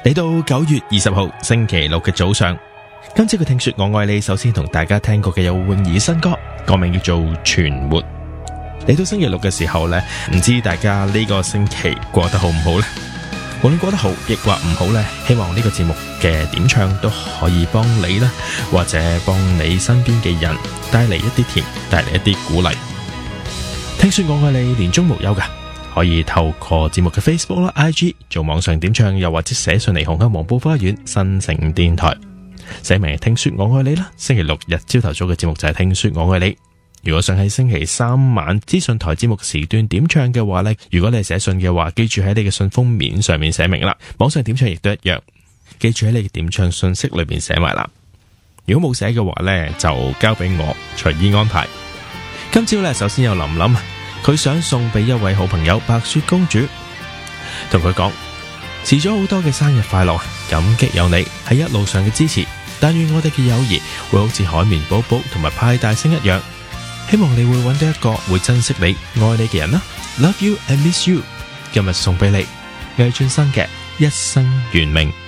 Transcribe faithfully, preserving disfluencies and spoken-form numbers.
嚟到九月二十號星期六嘅早上，今次嘅聽說我愛你，首先同大家聽過嘅有泳兒新歌，歌名叫做《存活》。嚟到星期六嘅時候呢，唔知大家呢個星期過得好唔好呢？無論過得好亦或唔好呢，希望呢個節目嘅點唱都可以幫你啦，或者幫你身邊嘅人帶嚟一啲甜，帶嚟一啲鼓勵。聽說我愛你年終無休噶，可以透過節目嘅 Facebook 啦、I G 做網上點唱，又或者寫信嚟紅磡黃埔花園新城電台，寫明聽說我愛你啦。星期六日朝頭早嘅節目就係聽說我愛你。如果想喺星期三晚資訊台節目時段點唱嘅話呢，如果你係寫信嘅話，記住喺你嘅信封面上面寫明啦。網上點唱亦都一樣，記住喺你嘅點唱信息裏邊寫埋啦。如果冇寫嘅話呢，就交俾我隨意安排。今朝呢，首先有林林，佢想送俾一位好朋友白雪公主，同佢講遲咗好多嘅生日快樂，感激有你喺一路上嘅支持，但願我哋嘅友誼會好似海綿寶寶同埋派大星一樣，希望你會揾到一個會珍惜你、愛你嘅人啦。Love you and miss you， 今日送俾你魏俊生嘅一生懸命。